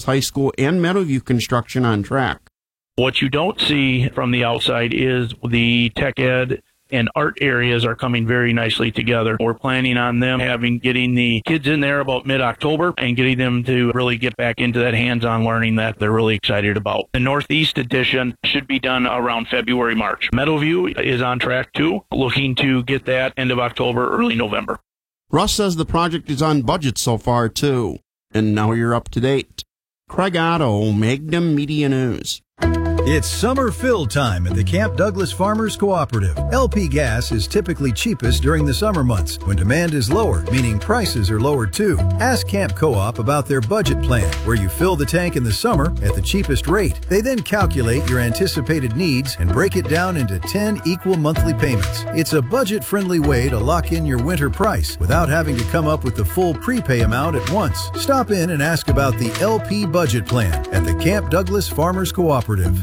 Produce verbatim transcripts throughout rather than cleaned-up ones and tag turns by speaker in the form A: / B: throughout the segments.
A: High School and Meadowview construction on track.
B: What you don't see from the outside is the tech ed and art areas are coming very nicely together. We're planning on them having getting the kids in there about mid-October and getting them to really get back into that hands-on learning that they're really excited about. The Northeast edition should be done around February, March. Meadowview is on track too, looking to get that end of October, early November.
A: Russ says the project is on budget so far too. And now you're up to date. Craig Otto, Magnum Media News.
C: It's summer fill time at the Camp Douglas Farmers Cooperative. L P gas is typically cheapest during the summer months when demand is lower, meaning prices are lower too. Ask Camp Co-op about their budget plan, where you fill the tank in the summer at the cheapest rate. They then calculate your anticipated needs and break it down into ten equal monthly payments. It's a budget-friendly way to lock in your winter price without having to come up with the full prepay amount at once. Stop in and ask about the L P budget plan at the Camp Douglas Farmers Cooperative.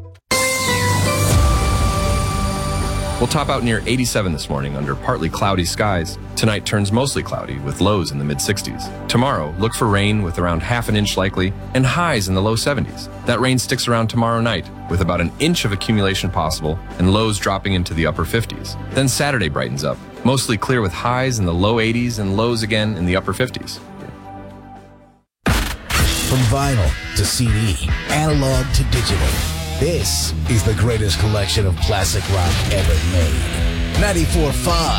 D: We'll top out near eighty-seven this morning under partly cloudy skies. Tonight turns mostly cloudy with lows in the mid sixties. Tomorrow, look for rain with around half an inch likely and highs in the low seventies. That rain sticks around tomorrow night with about an inch of accumulation possible and lows dropping into the upper fifties. Then Saturday brightens up, mostly clear with highs in the low eighties and lows again in the upper fifties.
E: From vinyl to C D, analog to digital, this is the greatest collection of classic rock ever made. ninety-four point five